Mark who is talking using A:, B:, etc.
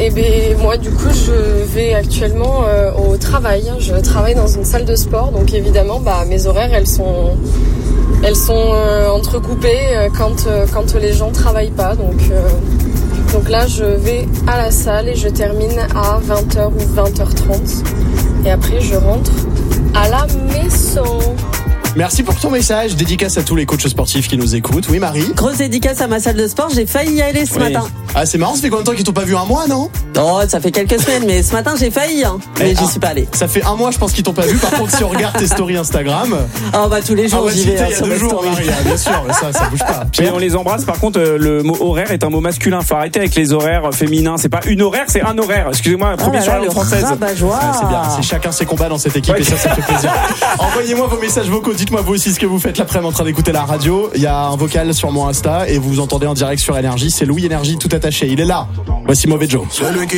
A: Moi du coup je vais actuellement au travail. Je travaille dans une salle de sport, donc évidemment mes horaires elles sont entrecoupées quand les gens travaillent pas. Donc là je vais à la salle et je termine à 20h ou 20h30 et après je rentre à la maison.
B: Merci pour ton message. Dédicace à tous les coachs sportifs qui nous écoutent. Oui, Marie.
C: Grosse dédicace à ma salle de sport. J'ai failli y aller ce matin.
B: Ah, c'est marrant. Ça fait combien de temps qu'ils t'ont pas vu? Un mois, non?
C: Oh, ça fait quelques semaines, mais ce matin j'ai failli, mais j'y suis pas allé.
B: Ça fait un mois, je pense qu'ils t'ont pas vu. Par contre, si on regarde tes stories Instagram.
C: Tous les jours j'y vais.
B: Il y a 2 jours, Marie, bien sûr, mais ça bouge pas.
D: Et on les embrasse. Par contre, le mot horaire est un mot masculin. Faut arrêter avec les horaires féminins. C'est pas une horaire, c'est un horaire. Excusez-moi, premier sur la langue française.
B: C'est bien. C'est chacun ses combats dans cette équipe et ça fait plaisir. Envoyez-moi vos messages vocaux. Dites-moi vous aussi ce que vous faites l'après-midi en train d'écouter la radio. Il y a un vocal sur mon Insta et vous entendez en direct sur Énergie. C'est Louis Énergie tout attaché. Il est là. Voici Mauvais Joe.